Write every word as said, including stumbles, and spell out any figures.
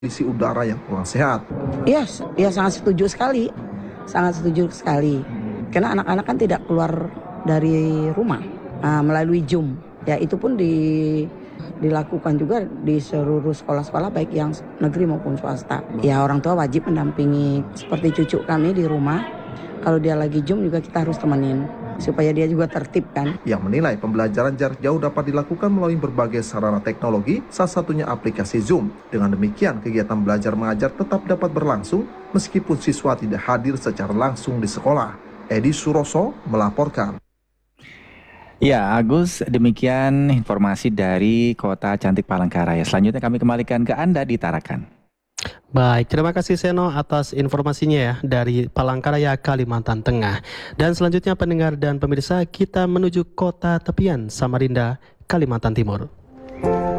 kondisi udara yang kurang sehat. Iya, ya sangat setuju sekali, sangat setuju sekali. Karena anak-anak kan tidak keluar dari rumah uh, melalui Zoom. Ya itu pun di, dilakukan juga di seluruh sekolah-sekolah baik yang negeri maupun swasta. Ya orang tua wajib mendampingi seperti cucu kami di rumah. Kalau dia lagi Zoom juga kita harus temenin supaya dia juga tertib kan. Yang menilai pembelajaran jarak jauh dapat dilakukan melalui berbagai sarana teknologi, salah satunya aplikasi Zoom. Dengan demikian, kegiatan belajar mengajar tetap dapat berlangsung meskipun siswa tidak hadir secara langsung di sekolah. Edi Suroso melaporkan. Ya, Agus, demikian informasi dari Kota Cantik Palangkaraya. Selanjutnya kami kembalikan ke Anda di Tarakan. Baik, terima kasih Seno atas informasinya ya dari Palangkaraya, Kalimantan Tengah. Dan selanjutnya pendengar dan pemirsa, kita menuju kota tepian Samarinda, Kalimantan Timur.